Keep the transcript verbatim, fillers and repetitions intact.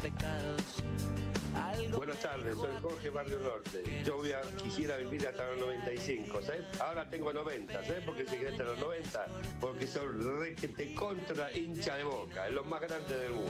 pecados. Buenas tardes, soy Jorge Barrio Norte. Yo voy a, quisiera vivir hasta los noventa y cinco, ¿sabes? Ahora tengo noventa, ¿sabes por qué llegué hasta los noventa? Porque soy requete contra hincha de Boca, es lo más grande del mundo.